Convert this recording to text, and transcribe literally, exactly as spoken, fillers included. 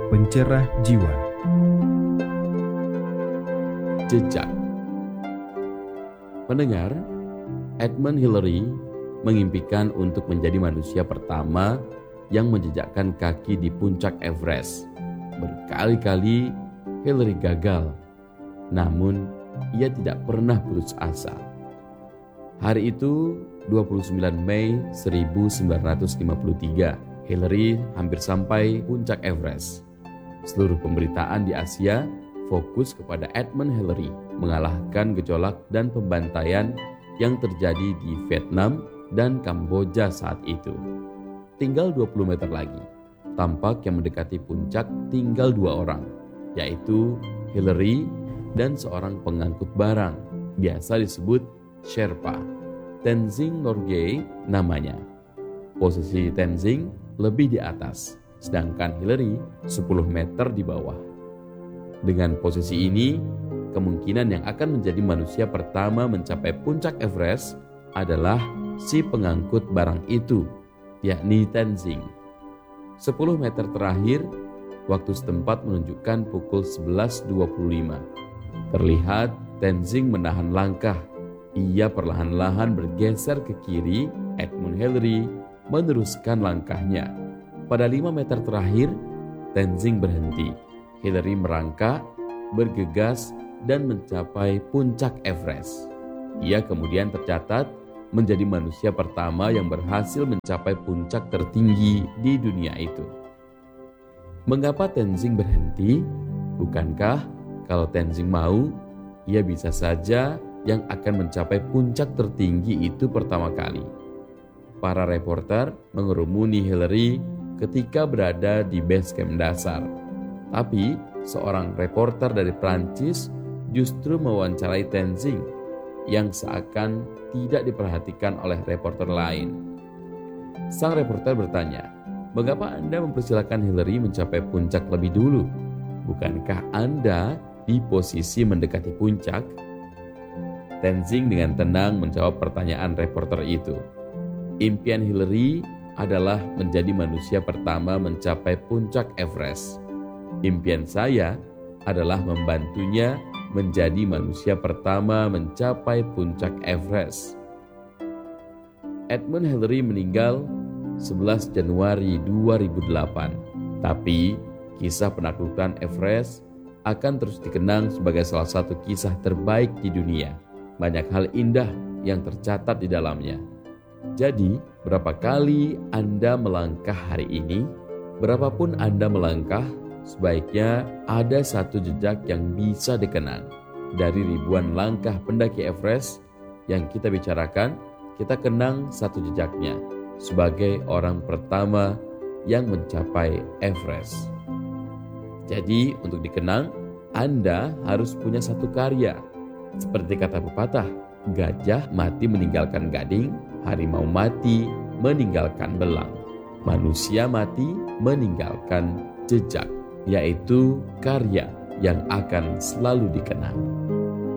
pencerah jiwa. Jejak. Pendengar, Edmund Hillary mengimpikan untuk menjadi manusia pertama yang menjejakkan kaki di puncak Everest. Berkali-kali Hillary gagal, namun ia tidak pernah putus asa. Hari itu, dua puluh sembilan Mei seribu sembilan ratus lima puluh tiga, Hillary hampir sampai puncak Everest. Seluruh pemberitaan di Asia fokus kepada Edmund Hillary mengalahkan gejolak dan pembantaian yang terjadi di Vietnam dan Kamboja saat itu. Tinggal dua puluh meter lagi, tampak yang mendekati puncak tinggal dua orang, yaitu Hillary dan seorang pengangkut barang, biasa disebut Sherpa. Tenzing Norgay namanya. Posisi Tenzing lebih di atas, sedangkan Hillary sepuluh meter di bawah. Dengan posisi ini, kemungkinan yang akan menjadi manusia pertama mencapai puncak Everest adalah si pengangkut barang itu, yakni Tenzing. sepuluh meter terakhir, waktu setempat menunjukkan pukul sebelas dua puluh lima. Terlihat Tenzing menahan langkah. Ia perlahan-lahan bergeser ke kiri. Edmund Hillary meneruskan langkahnya. Pada lima meter terakhir, Tenzing berhenti. Hillary merangkak, bergegas, dan mencapai puncak Everest. Ia kemudian tercatat menjadi manusia pertama yang berhasil mencapai puncak tertinggi di dunia itu. Mengapa Tenzing berhenti? Bukankah kalau Tenzing mau, ia bisa saja yang akan mencapai puncak tertinggi itu pertama kali? Para reporter mengerumuni Hillary ketika berada di base camp dasar. Tapi seorang reporter dari Prancis justru mewawancarai Tenzing yang seakan tidak diperhatikan oleh reporter lain. Sang reporter bertanya, "Mengapa Anda mempersilahkan Hillary mencapai puncak lebih dulu? Bukankah Anda di posisi mendekati puncak?" Tenzing dengan tenang menjawab pertanyaan reporter itu. Impian Hillary adalah menjadi manusia pertama mencapai puncak Everest. Impian saya adalah membantunya menjadi manusia pertama mencapai puncak Everest. Edmund Hillary meninggal sebelas Januari dua ribu delapan. Tapi kisah penaklukan Everest akan terus dikenang sebagai salah satu kisah terbaik di dunia. Banyak hal indah yang tercatat di dalamnya. Jadi, berapa kali Anda melangkah hari ini? Berapapun Anda melangkah, sebaiknya ada satu jejak yang bisa dikenang. Dari ribuan langkah pendaki Everest yang kita bicarakan, kita kenang satu jejaknya sebagai orang pertama yang mencapai Everest. Jadi, untuk dikenang, Anda harus punya satu karya. Seperti kata pepatah, gajah mati meninggalkan gading, harimau mati meninggalkan belang, manusia mati meninggalkan jejak, yaitu karya yang akan selalu dikenang.